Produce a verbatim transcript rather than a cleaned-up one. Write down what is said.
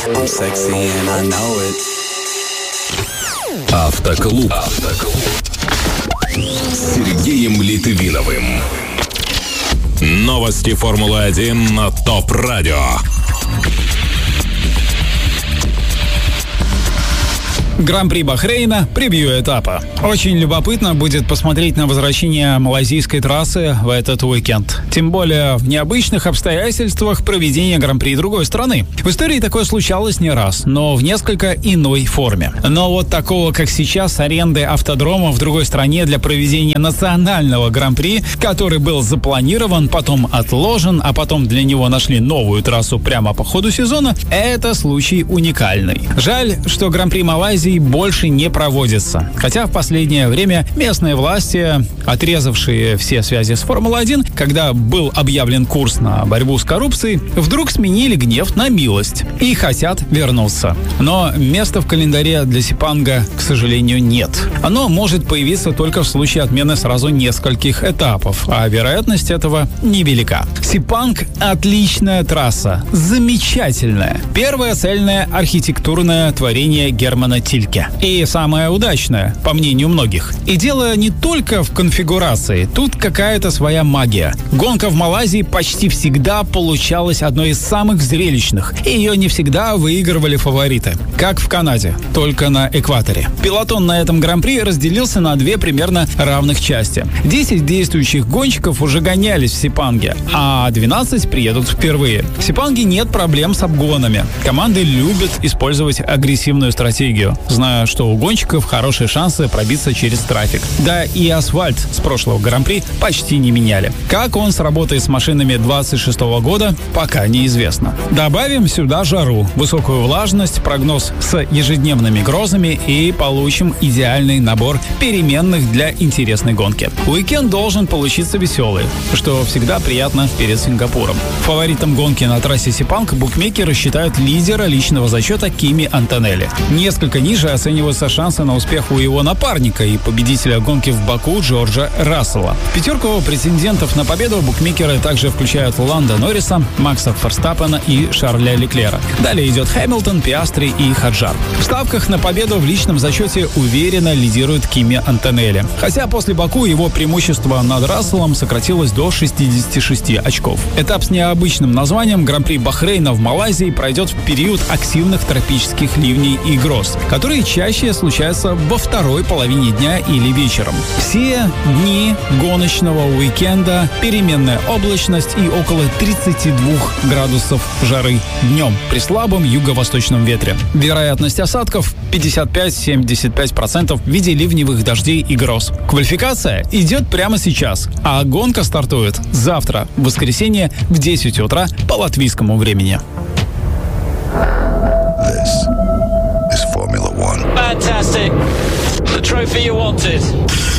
I'm sexy and I know it. Автоклуб. Автоклуб. С Сергеем Литвиновым. Новости Формулы-один на ТОП Радио. Гран-при Бахрейна, превью этапа. Очень любопытно будет посмотреть на возвращение малайзийской трассы в этот уикенд. Тем более в необычных обстоятельствах проведения Гран-при другой страны. В истории такое случалось не раз, но в несколько иной форме. Но вот такого, как сейчас, аренды автодрома в другой стране для проведения национального Гран-при, который был запланирован, потом отложен, а потом для него нашли новую трассу прямо по ходу сезона, это случай уникальный. Жаль, что Гран-при Малайзии больше не проводится. Хотя в последнее время местные власти, отрезавшие все связи с Формулой-один, когда был объявлен курс на борьбу с коррупцией, вдруг сменили гнев на милость и хотят вернуться. Но места в календаре для Сепанга, к сожалению, нет. Оно может появиться только в случае отмены сразу нескольких этапов, а вероятность этого невелика. Сепанг – отличная трасса, замечательная. Первое цельное архитектурное творение Германа Тильке. И самое удачное, по мнению многих. И дело не только в конфигурации. Тут какая-то своя магия. Гонка в Малайзии почти всегда получалась одной из самых зрелищных. И ее не всегда выигрывали фавориты. Как в Канаде, только на экваторе. Пелотон на этом гран-при разделился на две примерно равных части. десять действующих гонщиков уже гонялись в Сепанге, а двенадцать приедут впервые. В Сепанге нет проблем с обгонами. Команды любят использовать агрессивную стратегию, зная, что у гонщиков хорошие шансы пробиться через трафик. Да и асфальт с прошлого гран-при почти не меняли. Как он сработает с машинами двадцать шестого года, пока неизвестно. Добавим сюда жару, высокую влажность, прогноз с ежедневными грозами и получим идеальный набор переменных для интересной гонки. Уикенд должен получиться веселый, что всегда приятно перед Сингапуром. Фаворитом гонки на трассе Сепанг букмекеры считают лидера личного зачета Кими Антонелли. Несколько ниже оцениваются шансы на успех у его напарника и победителя гонки в Баку Джорджа Рассела. В пятерку претендентов на победу букмекеры также включают Ландо Норриса, Макса Ферстаппена и Шарля Леклера. Далее идет Хэмилтон, Пиастри и Хаджар. В ставках на победу в личном зачете уверенно лидирует Кими Антонелли. Хотя после Баку его преимущество над Расселом сократилось до шестидесяти шести очков. Этап с необычным названием Гран-при Бахрейна в Малайзии пройдет в период активных тропических ливней и гроз, которые чаще случаются во второй половине дня или вечером. Все дни гоночного уикенда переменная облачность и около тридцати двух градусов жары днем при слабом юго-восточном ветре. Вероятность осадков пятьдесят пять - семьдесят пять процентов в виде ливневых дождей и гроз. Квалификация идет прямо сейчас, а гонка стартует завтра, в воскресенье, в десять утра по латвийскому времени. Fantastic. The trophy you wanted.